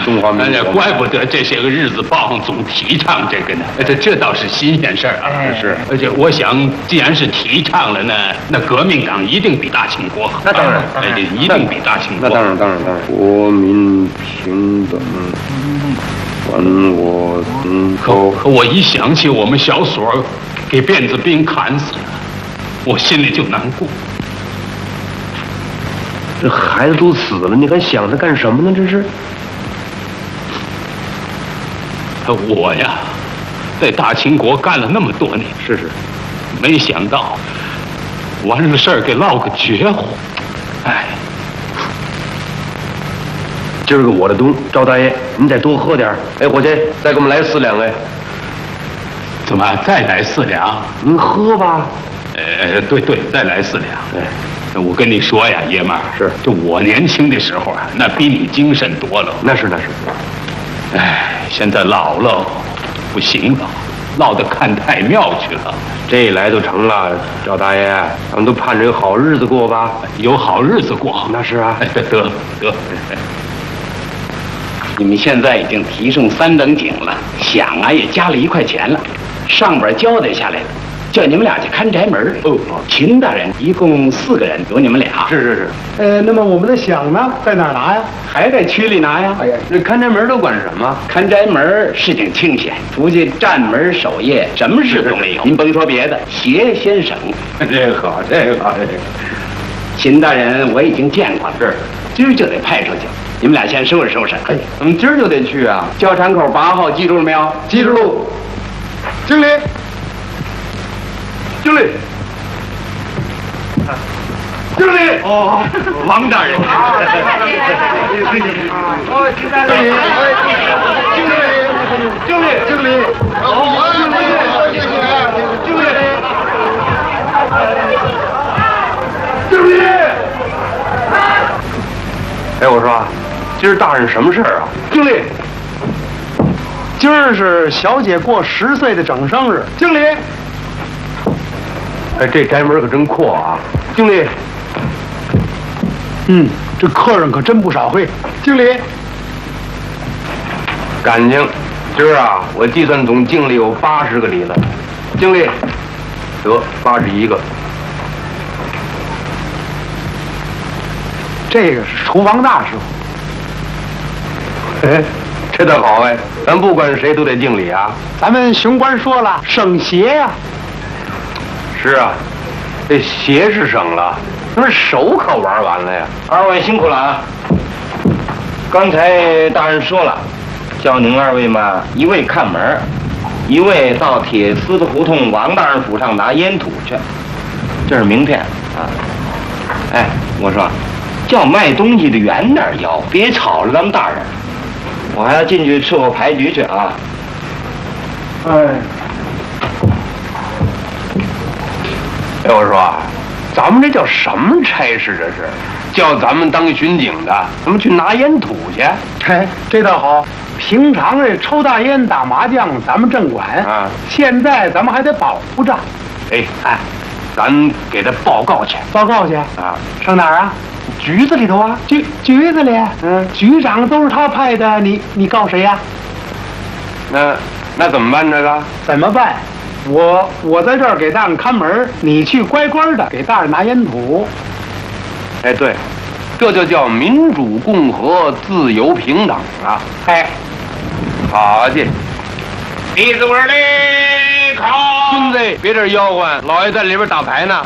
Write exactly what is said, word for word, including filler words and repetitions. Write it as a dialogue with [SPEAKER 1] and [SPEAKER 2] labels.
[SPEAKER 1] 中华民国。
[SPEAKER 2] 怪不得这些个日子报上总提倡这个呢，这这倒是新鲜事儿啊。
[SPEAKER 1] 是，
[SPEAKER 2] 而且我想，既然是提倡了呢，那革命党一定比大清国好。
[SPEAKER 1] 那当然，
[SPEAKER 2] 哎，一定比大清国好。
[SPEAKER 1] 那当然，当然，当然。国民平等，还我人口。
[SPEAKER 2] 可我一想起我们小所给辫子兵砍死了，我心里就难过。
[SPEAKER 1] 这孩子都死了，你还想着干什么呢？这是。
[SPEAKER 2] 我呀，在大清国干了那么多年，
[SPEAKER 1] 是是，
[SPEAKER 2] 没想到完了事儿给落个绝户。哎，
[SPEAKER 1] 今儿个我的东，赵大爷，您再多喝点儿。哎，伙计，再给我们来四两。哎，
[SPEAKER 2] 怎么再来四两？
[SPEAKER 1] 您喝吧。
[SPEAKER 2] 呃，对对，再来四两。
[SPEAKER 1] 哎，
[SPEAKER 2] 我跟你说呀，爷们儿，
[SPEAKER 1] 是，
[SPEAKER 2] 就我年轻的时候啊，那比你精神多了。
[SPEAKER 1] 那是那是。
[SPEAKER 2] 哎，现在老了，不行了，落得看太庙去了。
[SPEAKER 1] 这一来就成了，赵大爷，咱们都盼着有好日子过吧？
[SPEAKER 2] 有好日子过。
[SPEAKER 1] 那是啊。
[SPEAKER 2] 哎，得得得。你们现在已经提升三等警了，饷啊也加了一块钱了，上边交代下来了。叫你们俩去看宅门。哦，秦大人一共四个人，有你们俩。
[SPEAKER 1] 是是是。
[SPEAKER 3] 呃，那么我们的饷呢，在哪儿拿呀？
[SPEAKER 2] 还在区里拿呀。
[SPEAKER 1] 哎呀，这看宅门都管什么？
[SPEAKER 2] 看宅门事情清闲，出去站门守夜，什么事都没有。您甭说别的，鞋先省。这个好，这个好，这个。秦大人我已经见过了，是，今儿就得派出去。你们俩先收拾收拾。
[SPEAKER 1] 哎，我们今儿就得去啊！
[SPEAKER 2] 交叉口八号，记住了没有？
[SPEAKER 1] 记住了。经理。经理，经理，
[SPEAKER 2] 哦，王大人，
[SPEAKER 1] 哦，经理，经理，经理，经理，哦，经理，经理，经理。哎，我说，今儿大人什么事儿啊？经理，
[SPEAKER 3] 今儿是小姐过十岁的整生日。
[SPEAKER 1] 经理。哎，这宅门可真阔啊，经理。
[SPEAKER 3] 嗯，这客人可真不少。嘿，经理，
[SPEAKER 1] 感情，今儿啊，我计算总经理有八十个里子，经理，得八十一个。
[SPEAKER 3] 这个是厨房大师傅。
[SPEAKER 1] 哎，这倒好哎，咱不管谁都得敬礼啊。
[SPEAKER 3] 咱们雄官说了，省鞋呀。
[SPEAKER 1] 是啊，这鞋是省了，那手可玩完了呀。
[SPEAKER 4] 二位辛苦了啊！刚才大人说了，叫您二位嘛，一位看门，一位到铁丝子胡同王大人府上拿烟土去。这是名片啊。哎，我说，叫卖东西的远点要，别吵了咱们大人。我还要进去伺候牌局去啊。
[SPEAKER 3] 哎。
[SPEAKER 1] 哎，我说啊，咱们这叫什么差事？这是叫咱们当巡警的，咱们去拿烟土去。
[SPEAKER 3] 嘿，这倒好。平常这抽大烟、打麻将，咱们正管
[SPEAKER 1] 啊。
[SPEAKER 3] 现在咱们还得保护着。
[SPEAKER 1] 哎哎，咱给他报告去。
[SPEAKER 3] 报告去
[SPEAKER 1] 啊？
[SPEAKER 3] 上哪儿啊？
[SPEAKER 1] 局子里头啊。
[SPEAKER 3] 局局子里。
[SPEAKER 1] 嗯。
[SPEAKER 3] 局长都是他派的，你你告谁呀？
[SPEAKER 1] 那那怎么办？这个
[SPEAKER 3] 怎么办？我我在这儿给大人看门，你去乖乖的给大人拿烟土。
[SPEAKER 1] 哎，对，这就叫民主共和、自由平等啊！
[SPEAKER 3] 哎，
[SPEAKER 1] 好去，
[SPEAKER 2] 弟子们嘞，好！
[SPEAKER 1] 孙子，别这吆喝，老爷在里边打牌呢。